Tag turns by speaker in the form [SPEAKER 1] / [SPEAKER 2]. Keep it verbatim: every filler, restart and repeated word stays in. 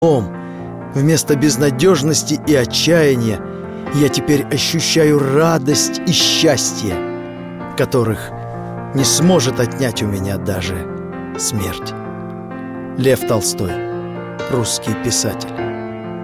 [SPEAKER 1] Вместо безнадежности и отчаяния я теперь ощущаю радость и счастье, которых не сможет отнять у меня даже смерть. Лев Толстой, русский писатель.